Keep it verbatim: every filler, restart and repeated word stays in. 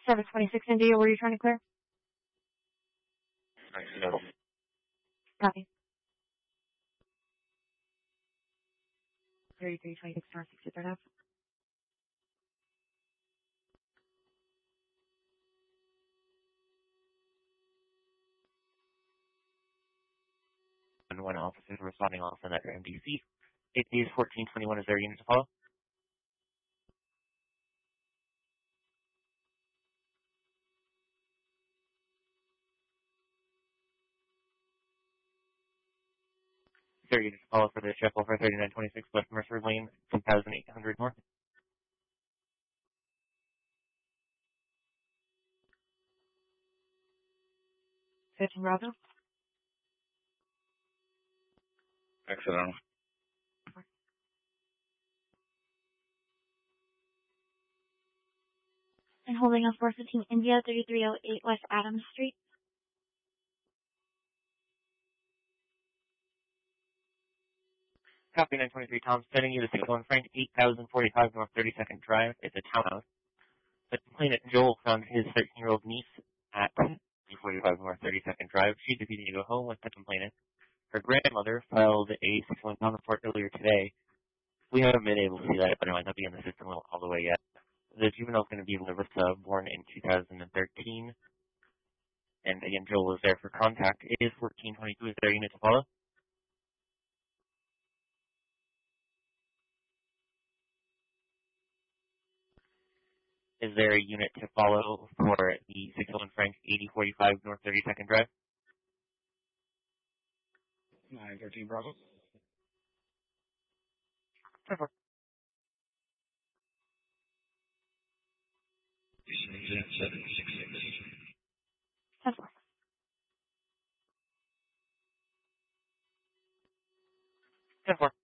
seven twenty-six India, were you trying to clear? Accidental. Copy. thirty-three twenty-six North sixty-third Ave. And one officer responding off on that M D C. It is fourteen twenty-one. Is there a unit to follow? Is there a unit to follow for the shuffle for thirty-nine twenty-six West Mercer Lane, two thousand eight hundred North? fifteen Bravo. Accidental. And holding on four fifteen India, thirty-three oh eight West Adams Street. Copy nine twenty-three Tom, sending you to six one Frank, eight thousand forty-five North thirty-second Drive. It's a townhouse. The complainant Joel found his thirteen-year-old niece at forty-five North thirty-second Drive. She's refusing to go home with the complainant. Her grandmother filed a six one pound report earlier today. We haven't been able to see that, but it might not be in the system all the way yet. The juvenile is going to be Larissa, born in two thousand thirteen. And again, Joel was there for contact. It is fourteen twenty-two. Is there a unit to follow? Is there a unit to follow for the six one Frank, eighty forty-five North thirty-second Drive? nine thirteen Bravo. Perfect. seven six six. ten four. ten four.